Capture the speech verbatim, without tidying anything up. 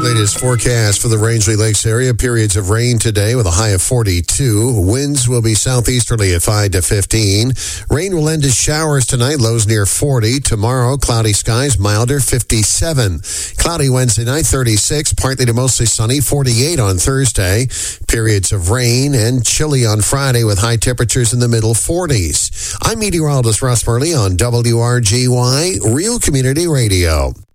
latest forecast for the Rangeley Lakes area. Periods of rain today with a high of forty-two. Winds will be southeasterly at five to fifteen. Rain will end as showers tonight, lows near forty. Tomorrow, cloudy skies, milder, fifty-seven. Cloudy Wednesday night, thirty-six. Partly to mostly sunny, forty-eight on Thursday. Periods of rain and chilly on Friday with high temperatures in the middle forties. I'm meteorologist Russ Murley on W R G Y, Real Community Radio.